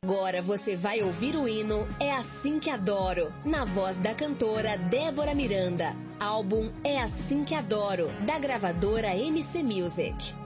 Agora você vai ouvir o hino É Assim Que Adoro, na voz da cantora Débora Miranda. Álbum É Assim Que Adoro, da gravadora MC Music.